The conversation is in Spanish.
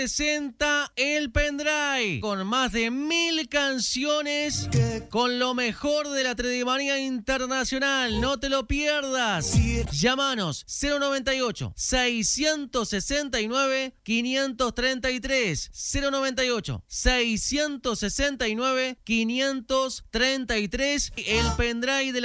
presenta el pendrive con más de 1000 canciones con lo mejor de la Tredemanía Internacional. No te lo pierdas. Llámanos 098 669 533 098 669 533. El pendrive de